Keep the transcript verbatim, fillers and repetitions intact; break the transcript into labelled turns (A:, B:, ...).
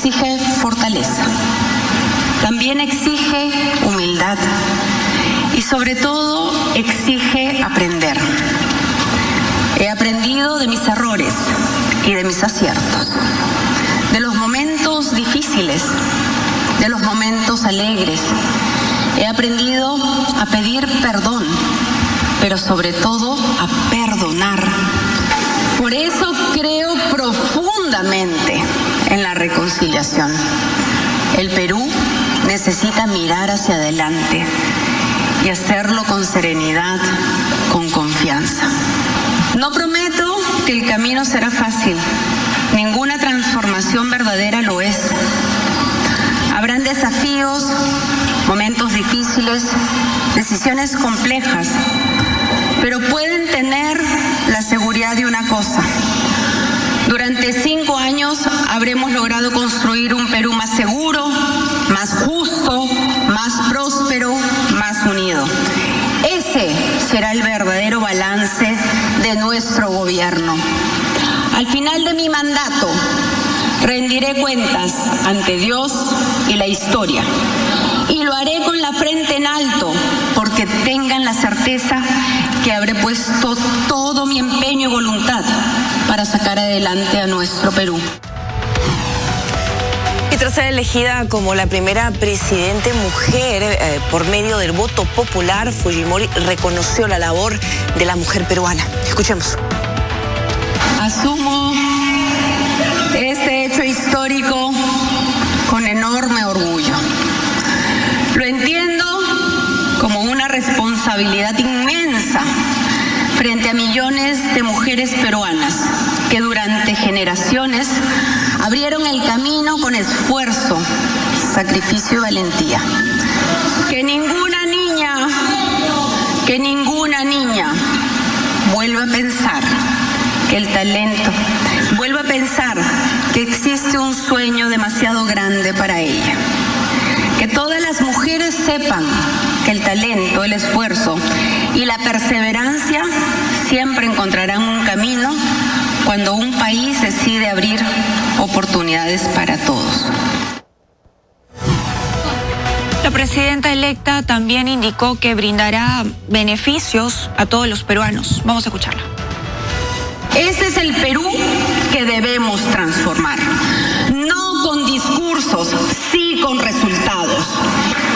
A: exige fortaleza, también exige humildad y sobre todo exige aprender. He aprendido de mis errores y de mis aciertos, de los momentos difíciles, de los momentos alegres. He aprendido a pedir perdón, pero sobre todo a perdonar. Por eso creo profundamente en la reconciliación. El Perú necesita mirar hacia adelante y hacerlo con serenidad, con confianza. No prometo que el camino será fácil. Ninguna transformación verdadera lo es. Habrán desafíos, momentos difíciles, decisiones complejas, pero pueden tener la seguridad de una cosa. Durante cinco años habremos logrado construir un Perú más seguro, más justo, más próspero, más unido. Ese será el verdadero balance de nuestro gobierno. Al final de mi mandato, rendiré cuentas ante Dios y la historia. Y lo haré con la frente en alto, porque tengan la certeza que habré puesto todo mi empeño y voluntad para sacar adelante a nuestro Perú.
B: Y tras ser elegida como la primera presidente mujer eh, por medio del voto popular, Fujimori reconoció la labor de la mujer peruana. Escuchemos.
A: Asumo este hecho histórico con enorme orgullo. Lo entiendo como una responsabilidad inmensa frente a millones de mujeres peruanas que durante generaciones abrieron el camino con esfuerzo, sacrificio y valentía. Que ninguna niña, que ninguna niña vuelva a pensar que el talento, vuelva a pensar que existe un sueño demasiado grande para ella. Que todas las mujeres sepan que el talento, el esfuerzo y la perseverancia siempre encontrarán un camino cuando un país decide abrir oportunidades para todos.
C: La presidenta electa también indicó que brindará beneficios a todos los peruanos. Vamos a escucharla.
A: Ese es el Perú que debemos transformar. No con discursos, sí con resultados.